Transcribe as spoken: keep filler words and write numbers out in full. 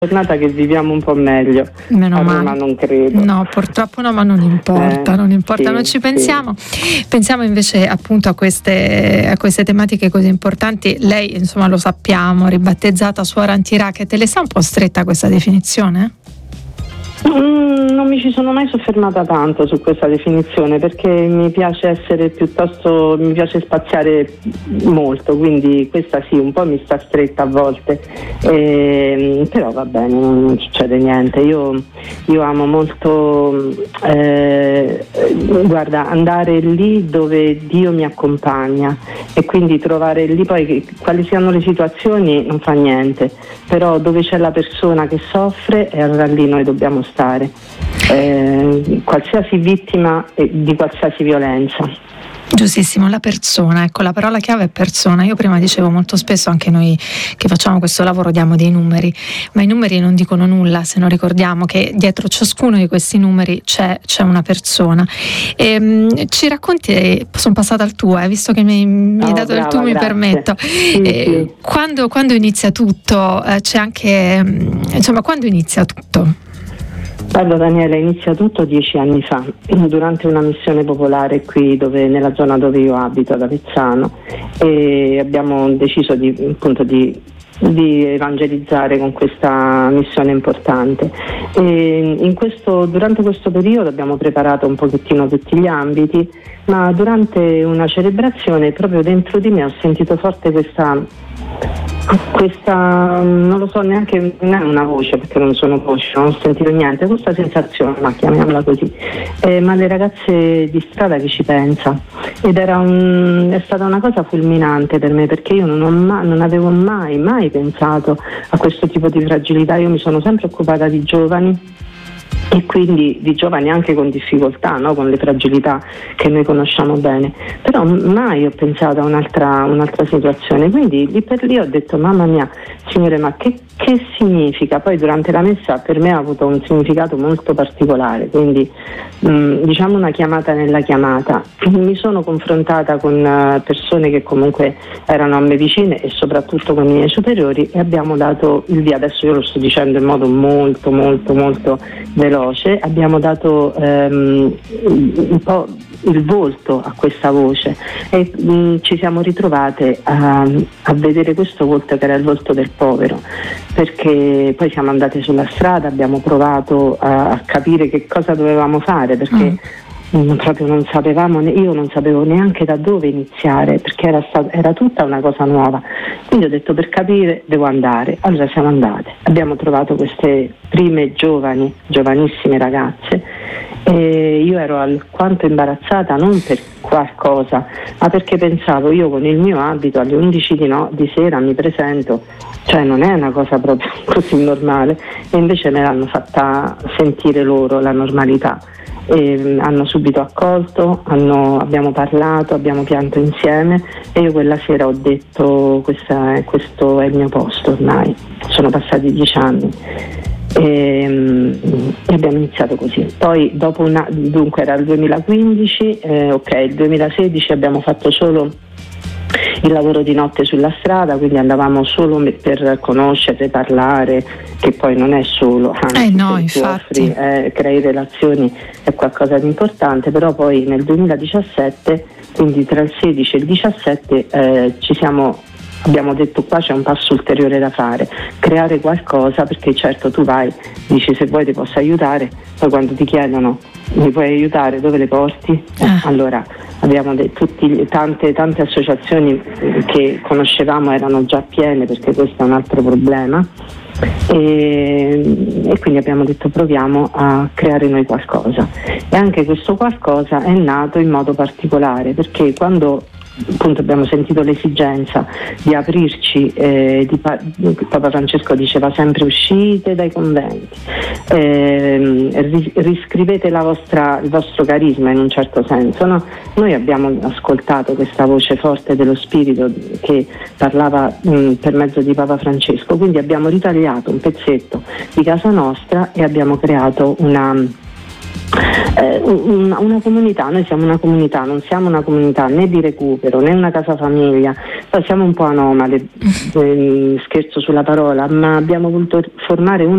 giornata che viviamo un po' meglio. Meno a male. Roma non credo. No, purtroppo no, ma non importa, Eh, non importa, sì, non ci pensiamo. sì. Pensiamo invece appunto a queste, a queste tematiche così importanti. Lei, insomma, lo sappiamo, ribattezzata suora anti-racket, le sa un po' stretta questa definizione? Mm, non mi ci sono mai soffermata tanto su questa definizione, perché mi piace essere piuttosto, mi piace spaziare molto, quindi questa sì, un po' mi sta stretta a volte, e, però va bene, non, non succede niente. Io, io amo molto eh, guarda, andare lì dove Dio mi accompagna, e quindi trovare lì poi che, quali siano le situazioni non fa niente, però dove c'è la persona che soffre, e allora lì noi dobbiamo stare, eh, qualsiasi vittima di qualsiasi violenza. Giustissimo, la persona, ecco, la parola chiave è persona. Io prima dicevo, molto spesso anche noi che facciamo questo lavoro diamo dei numeri, ma i numeri non dicono nulla se non ricordiamo che dietro ciascuno di questi numeri c'è, c'è una persona. E, mh, ci racconti, sono passata al tuo, eh, visto che mi, mi hai Oh, dato brava, il tu, mi grazie. permetto. Sì, eh, sì. Quando, quando inizia tutto, eh, c'è anche, mh, insomma, quando inizia tutto? Guarda Daniela, inizia tutto dieci anni fa, durante una missione popolare qui dove, nella zona dove io abito, ad Avezzano, e abbiamo deciso di, appunto, di, di evangelizzare con questa missione importante. E in questo, durante questo periodo abbiamo preparato un pochettino tutti gli ambiti, ma durante una celebrazione proprio dentro di me ho sentito forte questa... questa, non lo so neanche, non è una voce perché non sono voce, non ho sentito niente, questa sensazione, ma chiamiamola così, eh, ma le ragazze di strada che ci pensa, ed era un, è stata una cosa fulminante per me, perché io non, ho mai, non avevo mai mai pensato a questo tipo di fragilità. Io mi sono sempre occupata di giovani, e quindi di giovani anche con difficoltà, no? Con le fragilità che noi conosciamo bene, però mai ho pensato a un'altra, un'altra situazione, quindi lì per lì ho detto: mamma mia, Signore, ma che, che significa? Poi durante la messa per me ha avuto un significato molto particolare, quindi mh, diciamo una chiamata nella chiamata. Mi sono confrontata con persone che comunque erano a me vicine, e soprattutto con i miei superiori, e abbiamo dato il via. Adesso io lo sto dicendo in modo molto molto molto veloce. Abbiamo dato ehm, un po' il volto a questa voce, e mh, ci siamo ritrovate a, a vedere questo volto, che era il volto del povero, perché poi siamo andate sulla strada, abbiamo provato a, a capire che cosa dovevamo fare, perché mm. proprio non sapevamo, io non sapevo neanche da dove iniziare, perché era, stato, era tutta una cosa nuova. Quindi ho detto: per capire devo andare. Allora siamo andate, abbiamo trovato queste prime giovani, giovanissime ragazze, e io ero alquanto imbarazzata, non per qualcosa, ma perché pensavo: io con il mio abito alle undici di, no, di sera mi presento, cioè non è una cosa proprio così normale, e invece me l'hanno fatta sentire loro la normalità. E hanno subito accolto, hanno, abbiamo parlato, abbiamo pianto insieme, e io quella sera ho detto: questa è, questo è il mio posto ormai. Sono passati dieci anni e, e abbiamo iniziato così. Poi dopo una, dunque era il duemilaquindici, eh, ok, il duemilasedici abbiamo fatto solo il lavoro di notte sulla strada, quindi andavamo solo per conoscere, parlare, che poi non è solo, anzi, eh no, se ti offri, eh, crei relazioni, è qualcosa di importante. Però poi nel duemiladiciassette, quindi tra il sedici e il diciassette, eh, ci siamo abbiamo detto: qua c'è un passo ulteriore da fare, creare qualcosa, perché certo tu vai, dici se vuoi ti posso aiutare, poi quando ti chiedono mi puoi aiutare, dove le porti? Eh, allora abbiamo de- tutti, tante, tante associazioni che conoscevamo erano già piene, perché questo è un altro problema, e, e quindi abbiamo detto: proviamo a creare noi qualcosa. E anche questo qualcosa è nato in modo particolare, perché quando appunto abbiamo sentito l'esigenza di aprirci, eh, di pa- Papa Francesco diceva sempre: uscite dai conventi, eh, ris- riscrivete la vostra, il vostro carisma in un certo senso, no? Noi abbiamo ascoltato questa voce forte dello Spirito che parlava mh, per mezzo di Papa Francesco, quindi abbiamo ritagliato un pezzetto di casa nostra e abbiamo creato una Eh, una, una comunità, noi siamo una comunità, non siamo una comunità né di recupero né una casa famiglia, siamo un po' anomale, eh, scherzo sulla parola, ma abbiamo voluto formare una